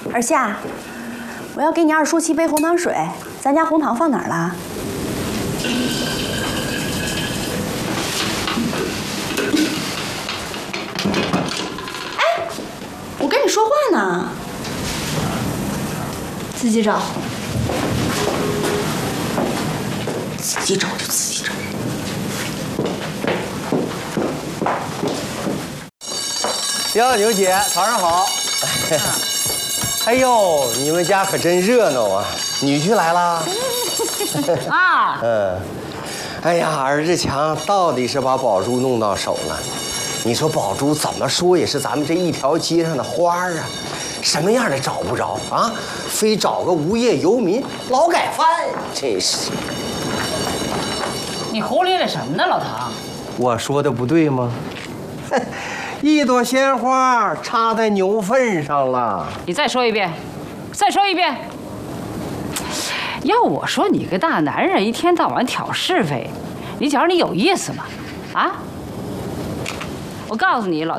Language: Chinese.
二夏，我要给你2叔沏杯红糖水，咱家红糖放哪儿了？哎，我跟你说话呢， 自己找。 自己找就自己找。 哟，牛姐，早上好。哎呦，你们家可真热闹啊！女婿来啦？ 啊， 哎呀，尔志强到底是把宝珠弄到手了。你说宝珠怎么说也是咱们这一条街上的花儿啊，什么样的找不着啊？非找个无业游民劳改犯，真是。 你胡咧咧什么呢，老唐？ 我说的不对吗？一朵鲜花插在牛粪上了。 你再说一遍，再说一遍。要我说，你个大男人一天到晚挑是非，你觉得你有意思吗？啊？我告诉你，老